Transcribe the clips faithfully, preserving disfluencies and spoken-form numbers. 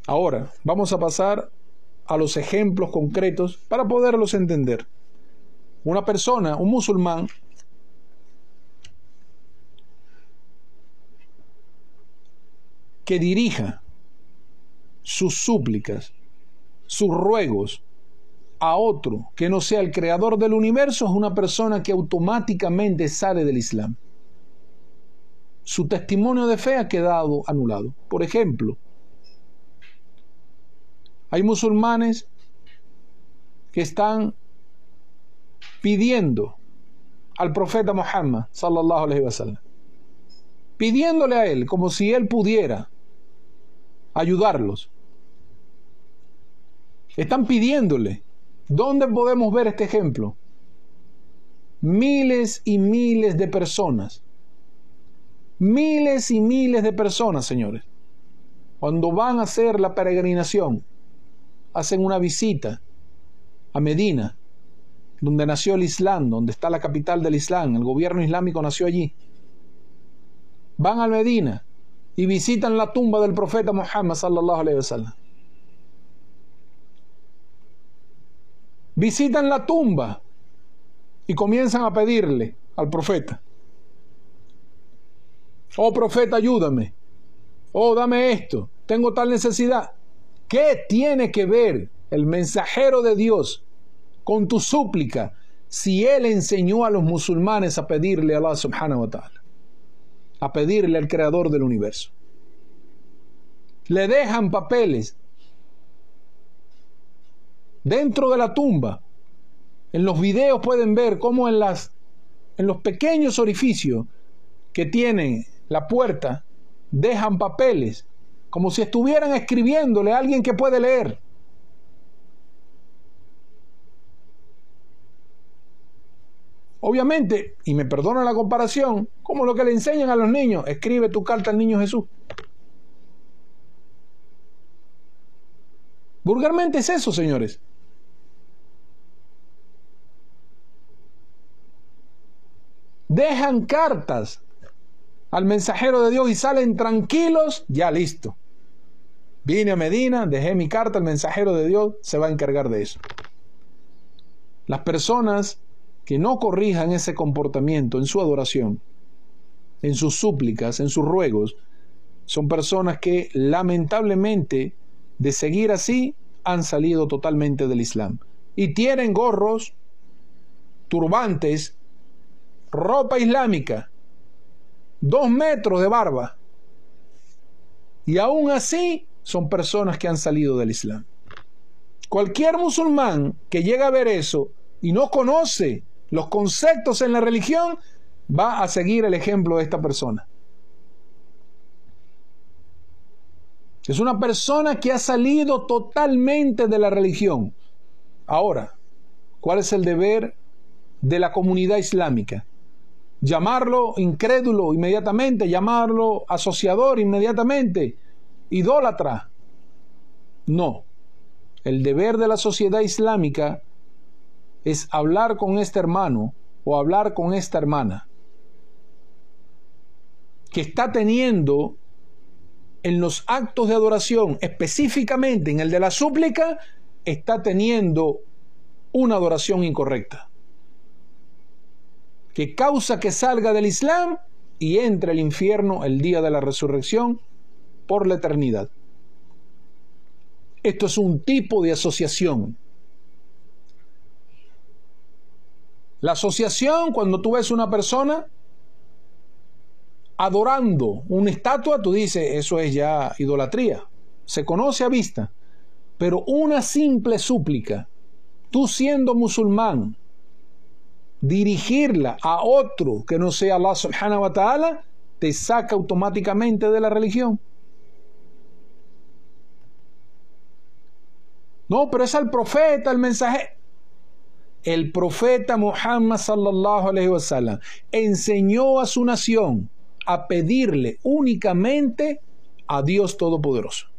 Ahora, vamos a pasar a los ejemplos concretos para poderlos entender. Una persona, un musulmán, que dirija sus súplicas, sus ruegos a otro que no sea el creador del universo, es una persona que automáticamente sale del Islam. Su testimonio de fe ha quedado anulado. Por ejemplo, hay musulmanes que están pidiendo al profeta Muhammad sallallahu alaihi wasallam, pidiéndole a él como si él pudiera ayudarlos. Están pidiéndole. ¿Dónde podemos ver este ejemplo? Miles y miles de personas. Miles y miles de personas, señores. Cuando van a hacer la peregrinación, hacen una visita a Medina, donde nació el Islam, donde está la capital del Islam, el gobierno islámico nació allí. Van a Medina y visitan la tumba del profeta Muhammad sallallahu alaihi wasallam. Visitan la tumba y comienzan a pedirle al profeta: oh profeta, ayúdame. Oh, dame esto. Tengo tal necesidad. ¿Qué tiene que ver el mensajero de Dios con tu súplica si él enseñó a los musulmanes a pedirle a Allah subhanahu wa ta'ala, a pedirle al creador del universo? Le dejan papeles dentro de la tumba. En los videos pueden ver cómo en, las, en los pequeños orificios que tiene la puerta dejan papeles, como si estuvieran escribiéndole a alguien que puede leer. Obviamente, y me perdona la comparación, como lo que le enseñan a los niños: escribe tu carta al niño Jesús. Vulgarmente es eso, señores. Dejan cartas al mensajero de Dios y salen tranquilos, ya listo. Vine a Medina, dejé mi carta, el mensajero de Dios se va a encargar de eso. Las personas que no corrijan ese comportamiento en su adoración, en sus súplicas, en sus ruegos, son personas que lamentablemente, de seguir así, han salido totalmente del Islam. Y tienen gorros, turbantes, ropa islámica, dos metros de barba, y aún así son personas que han salido del Islam. Cualquier musulmán que llegue a ver eso y no conoce los conceptos en la religión, va a seguir el ejemplo de esta persona. Es una persona que ha salido totalmente de la religión. Ahora, ¿cuál es el deber de la comunidad islámica? Llamarlo incrédulo inmediatamente, llamarlo asociador inmediatamente, idólatra. No. El deber de la sociedad islámica es hablar con este hermano o hablar con esta hermana que está teniendo en los actos de adoración, específicamente en el de la súplica, está teniendo una adoración incorrecta, que causa que salga del Islam y entre al infierno el día de la resurrección por la eternidad. Esto es un tipo de asociación. La asociación, cuando tú ves una persona adorando una estatua, tú dices, eso es ya idolatría. Se conoce a vista. Pero una simple súplica, tú siendo musulmán, dirigirla a otro que no sea Allah subhanahu wa ta'ala, te saca automáticamente de la religión. No, pero es al profeta, el mensaje. El profeta Muhammad sallallahu alaihi wasallam enseñó a su nación a pedirle únicamente a Dios Todopoderoso.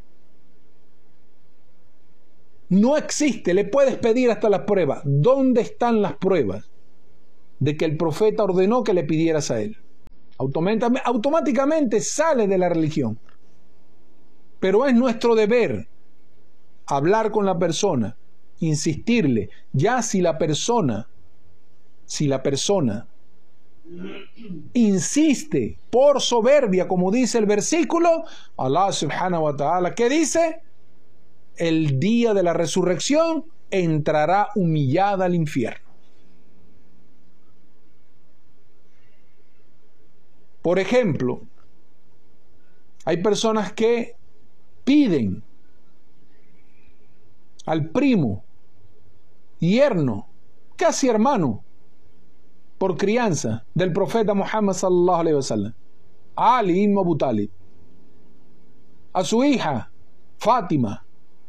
No existe, le puedes pedir hasta las pruebas. ¿Dónde están las pruebas de que el profeta ordenó que le pidieras a él? Automáticamente sale de la religión. Pero es nuestro deber hablar con la persona, insistirle. Ya si la persona, si la persona insiste por soberbia, como dice el versículo, Allah subhanahu wa ta'ala, ¿qué dice? El día de la resurrección entrará humillada al infierno. Por ejemplo, hay personas que piden al primo, yerno, casi hermano, por crianza del profeta Muhammad sallallahu alaihi wasallam, Ali ibn Abu Talib, a su hija Fátima,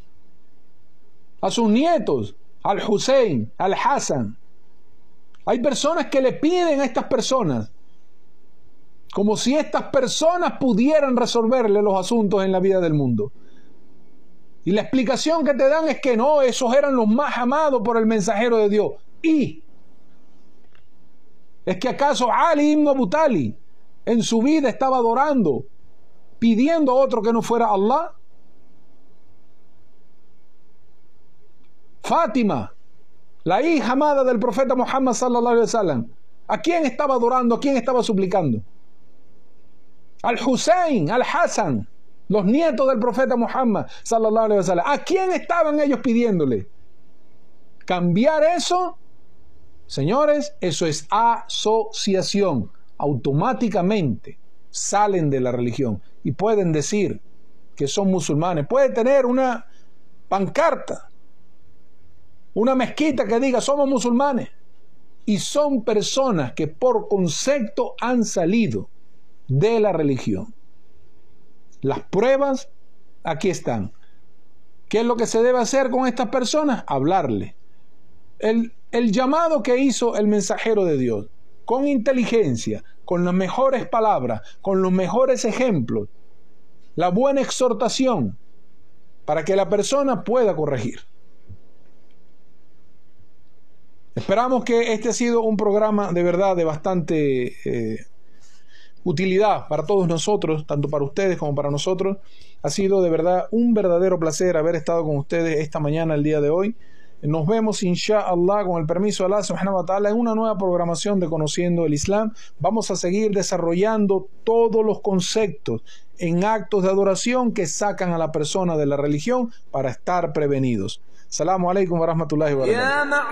a sus nietos al Hussein, al Hassan. Hay personas que le piden a estas personas como si estas personas pudieran resolverle los asuntos en la vida del mundo. Y la explicación que te dan es que no, esos eran los más amados por el mensajero de Dios. ¿Y es que acaso Ali ibn Abu Talib en su vida estaba adorando, pidiendo a otro que no fuera Allah? Fátima, la hija amada del profeta Muhammad sallallahu alaihi wasallam, ¿a quién estaba adorando? ¿A quién estaba suplicando? Al Hussein, al Hassan, los nietos del profeta Muhammad sallallahu alaihi wasallam. ¿A quién estaban ellos pidiéndole? Cambiar eso, señores, eso es asociación. Automáticamente salen de la religión y pueden decir que son musulmanes. Puede tener una pancarta, una mezquita que diga somos musulmanes, y son personas que por concepto han salido de la religión. Las pruebas aquí están. ¿Qué es lo que se debe hacer con estas personas? Hablarle. El, el llamado que hizo el mensajero de Dios, con inteligencia, con las mejores palabras, con los mejores ejemplos, la buena exhortación, para que la persona pueda corregir. Esperamos que este ha sido un programa de verdad de bastante eh, utilidad para todos nosotros, tanto para ustedes como para nosotros. Ha sido de verdad un verdadero placer haber estado con ustedes esta mañana, el día de hoy. Nos vemos, inshallah, con el permiso de Allah subhanahu wa ta'ala, en una nueva programación de Conociendo el Islam. Vamos a seguir desarrollando todos los conceptos en actos de adoración que sacan a la persona de la religión para estar prevenidos. Salamu alaikum wa rahmatullahi wa barakatuh.